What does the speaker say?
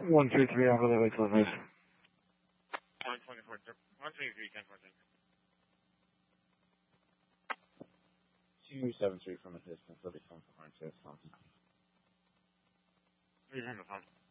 133 over the way to the base. 123, 1014. 273 from a distance, let me phone for hard test. 300 phone.